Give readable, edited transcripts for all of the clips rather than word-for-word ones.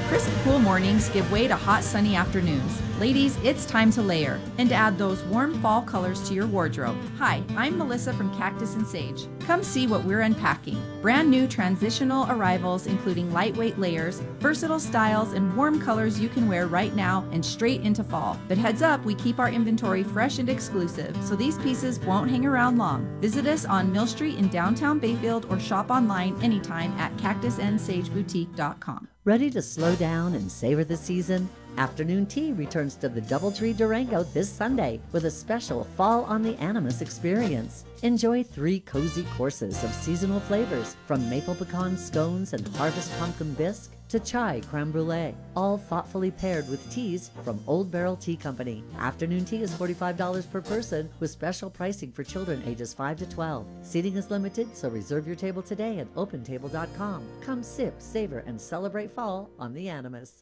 Crisp, cool mornings give way to hot, sunny afternoons. Ladies, it's time to layer and add those warm fall colors to your wardrobe. Hi, I'm Melissa from Cactus and Sage. Come see what we're unpacking. Brand new transitional arrivals including lightweight layers, versatile styles, and warm colors you can wear right now and straight into fall. But heads up, we keep our inventory fresh and exclusive, so these pieces won't hang around long. Visit us on Mill Street in downtown Bayfield or shop online anytime at cactusandsageboutique.com. Ready to slow down and savor the season? Afternoon Tea returns to the Doubletree Durango this Sunday with a special Fall on the Animus experience. Enjoy 3 cozy courses of seasonal flavors from maple pecan scones and harvest pumpkin bisque to chai creme brulee, all thoughtfully paired with teas from Old Barrel Tea Company. Afternoon Tea is $45 per person with special pricing for children ages 5 to 12. Seating is limited, so reserve your table today at opentable.com. Come sip, savor, and celebrate fall on the Animus.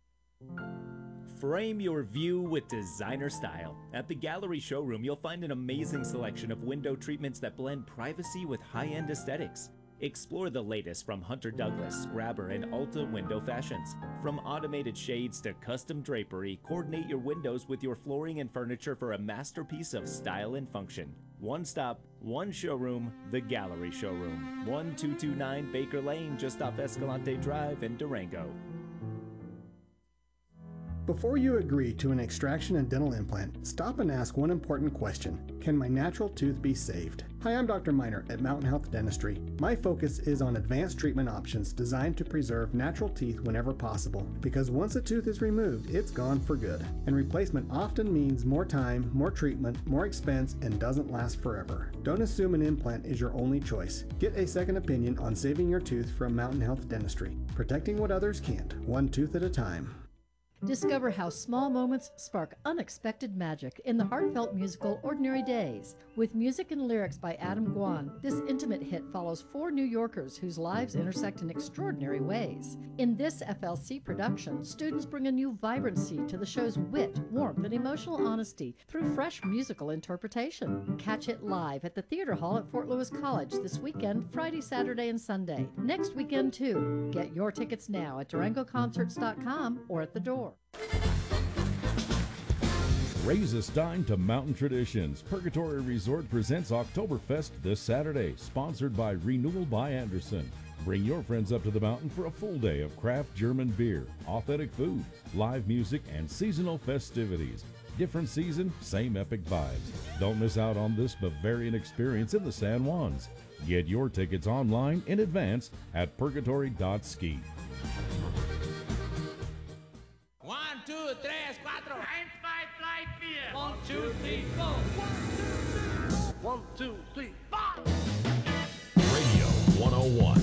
Frame your view with designer style. At the Gallery Showroom, you'll find an amazing selection of window treatments that blend privacy with high-end aesthetics. Explore the latest from Hunter Douglas, Grabber, and Ulta window fashions. From automated shades to custom drapery, coordinate your windows with your flooring and furniture for a masterpiece of style and function. One stop, one showroom, the Gallery Showroom. 1229 Baker Lane, just off Escalante Drive in Durango. Before you agree to an extraction and dental implant, stop and ask one important question. Can my natural tooth be saved? Hi, I'm Dr. Miner at Mountain Health Dentistry. My focus is on advanced treatment options designed to preserve natural teeth whenever possible, because once a tooth is removed, it's gone for good. And replacement often means more time, more treatment, more expense, and doesn't last forever. Don't assume an implant is your only choice. Get a second opinion on saving your tooth from Mountain Health Dentistry, protecting what others can't, one tooth at a time. Discover how small moments spark unexpected magic in the heartfelt musical Ordinary Days. With music and lyrics by Adam Guan, this intimate hit follows 4 New Yorkers whose lives intersect in extraordinary ways. In this FLC production, students bring a new vibrancy to the show's wit, warmth, and emotional honesty through fresh musical interpretation. Catch it live at the Theater Hall at Fort Lewis College this weekend, Friday, Saturday, and Sunday. Next weekend, too. Get your tickets now at DurangoConcerts.com or at the door. Raise a stein to mountain traditions. Purgatory Resort presents Oktoberfest this Saturday, sponsored by Renewal by Anderson. Bring your friends up to the mountain for a full day of craft German beer, authentic food, live music, and seasonal festivities. Different season, same epic vibes. Don't miss out on this Bavarian experience in the San Juans. Get your tickets online in advance at purgatory.ski. 1, 2, 3, 4. 1, 2, 3, 4. 1, 2, 3, 4. Radio 101.